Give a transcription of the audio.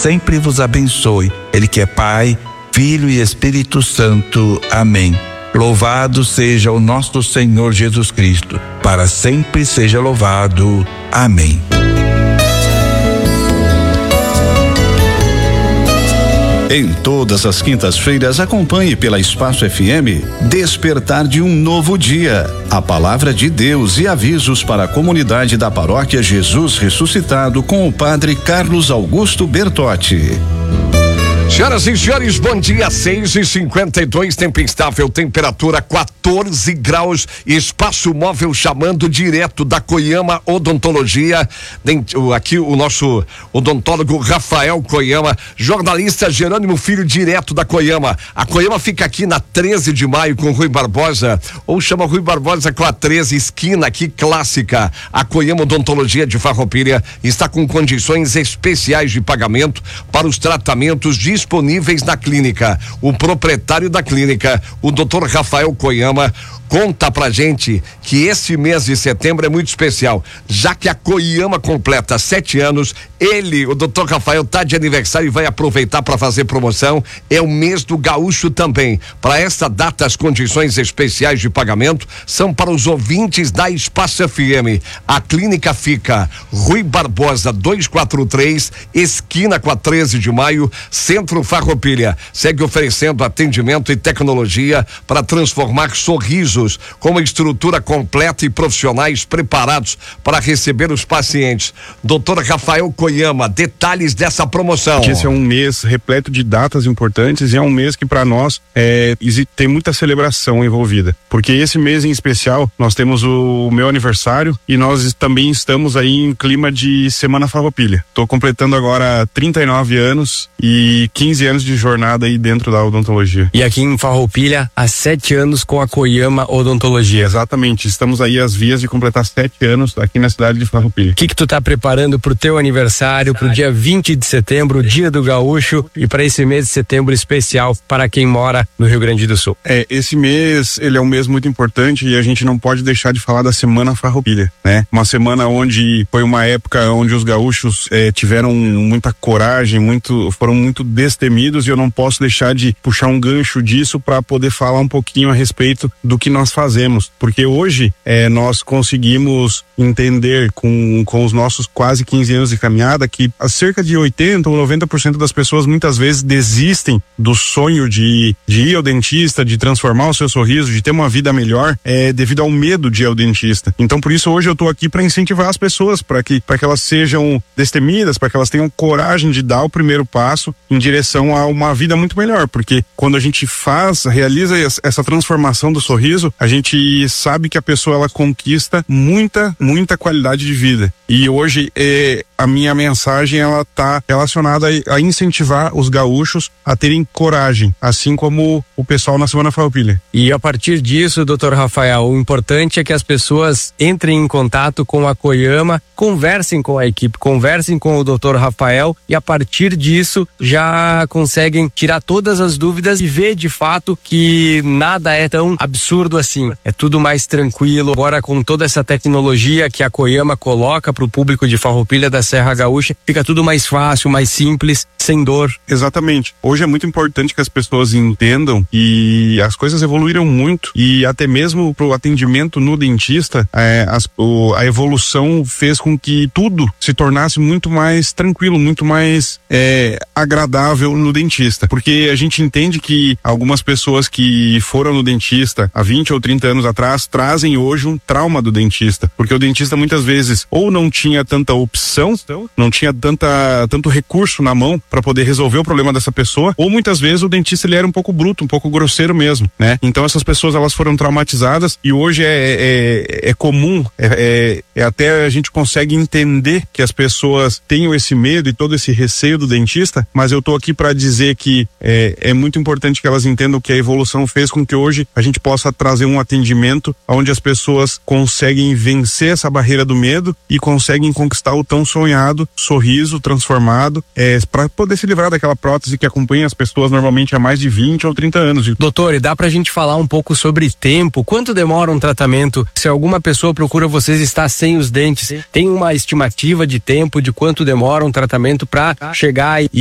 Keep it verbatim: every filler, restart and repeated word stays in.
sempre vos abençoe. Ele que é Pai, Filho e Espírito Santo. Amém. Louvado seja o nosso Senhor Jesus Cristo, para sempre seja louvado. Amém. Em todas as quintas-feiras, acompanhe pela Espaço F M Despertar de um Novo Dia. A palavra de Deus e avisos para a comunidade da Paróquia Jesus Ressuscitado com o Padre Carlos Augusto Bertotti. Senhoras e senhores, bom dia, seis e cinquenta e dois, tempo instável, temperatura quatorze graus, espaço móvel chamando direto da Koyama Odontologia. Aqui o nosso odontólogo Rafael Koyama, jornalista Jerônimo Filho, direto da Koyama. A Koyama fica aqui na treze de maio com Rui Barbosa, ou chama Rui Barbosa com a treze, esquina aqui clássica. A Koyama Odontologia de Farroupilha está com condições especiais de pagamento para os tratamentos de disponíveis na clínica. O proprietário da clínica, o doutor Rafael Koyama, conta pra gente que esse mês de setembro é muito especial, já que a Koyama completa sete anos. Ele, o doutor Rafael, tá de aniversário e vai aproveitar para fazer promoção. É o mês do gaúcho também. Para esta data, as condições especiais de pagamento são para os ouvintes da Espaço F M. A clínica fica Rui Barbosa duzentos e quarenta e três, esquina com a treze de maio, Centro Farroupilha. Segue oferecendo atendimento e tecnologia para transformar sorrisos com uma estrutura completa e profissionais preparados para receber os pacientes. doutor Rafael Koyama, detalhes dessa promoção. Que esse é um mês repleto de datas importantes e é um mês que para nós é, tem muita celebração envolvida, porque esse mês em especial nós temos o meu aniversário e nós também estamos aí em clima de Semana Farroupilha. Estou completando agora trinta e nove anos e quinze anos de jornada aí dentro da odontologia. E aqui em Farroupilha, há sete anos com a Koyama Odontologia. Exatamente, estamos aí às vias de completar sete anos aqui na cidade de Farroupilha. O que que tu tá preparando pro teu aniversário, pro dia vinte de setembro, dia do gaúcho, e para esse mês de setembro especial para quem mora no Rio Grande do Sul? É, esse mês, ele é um mês muito importante e a gente não pode deixar de falar da Semana Farroupilha, né? Uma semana onde foi uma época onde os gaúchos é, tiveram muita coragem, muito, foram muito destemidos, e eu não posso deixar de puxar um gancho disso para poder falar um pouquinho a respeito do que nós fazemos, porque hoje é, nós conseguimos entender com, com os nossos quase quinze anos de caminhada que cerca de oitenta ou noventa por cento das pessoas muitas vezes desistem do sonho de, de ir ao dentista, de transformar o seu sorriso, de ter uma vida melhor, é, devido ao medo de ir ao dentista. Então por isso hoje eu tô aqui para incentivar as pessoas, para que, para que elas sejam destemidas, para que elas tenham coragem de dar o primeiro passo em direção a uma vida muito melhor, porque quando a gente faz, realiza essa transformação do sorriso, a gente sabe que a pessoa ela conquista muita, muita qualidade de vida. E hoje é, a minha mensagem ela tá relacionada a, a incentivar os gaúchos a terem coragem, assim como o pessoal na Semana Farroupilha. E a partir disso, doutor Rafael, o importante é que as pessoas entrem em contato com a Koyama, conversem com a equipe, conversem com o doutor Rafael, e a partir disso já conseguem tirar todas as dúvidas e ver de fato que nada é tão absurdo assim. É tudo mais tranquilo. Agora, com toda essa tecnologia que a Koyama coloca para o público de Farroupilha da Serra Gaúcha, fica tudo mais fácil, mais simples, sem dor. Exatamente. Hoje é muito importante que as pessoas entendam que as coisas evoluíram muito, e até mesmo pro atendimento no dentista, é, as, o, a evolução fez com que tudo se tornasse muito mais tranquilo, muito mais é, agradável no dentista, porque a gente entende que algumas pessoas que foram no dentista há vinte ou trinta anos atrás trazem hoje um trauma do dentista, porque o dentista muitas vezes ou não tinha tanta opção, não tinha tanta, tanto recurso na mão para poder resolver o problema dessa pessoa, ou muitas vezes o dentista ele era um pouco bruto, um pouco grosseiro mesmo, né? Então essas pessoas elas foram traumatizadas, e hoje é, é, é comum, é, é, é até a gente consegue entender que as pessoas tenham esse medo e todo esse receio do dentista, mas eu tô aqui para dizer que é, é muito importante que elas entendam que a evolução fez com que hoje a gente possa trazer um atendimento onde as pessoas conseguem vencer essa barreira do medo e conseguem conquistar o tão sonhado sorriso transformado, é, para poder se livrar daquela prótese que acompanha as pessoas normalmente há mais de vinte ou trinta anos. Doutor, e dá pra gente falar um pouco sobre tempo? Quanto demora um tratamento? Se alguma pessoa procura vocês e está sem os dentes, tem uma estimativa de tempo de quanto demora um tratamento para chegar e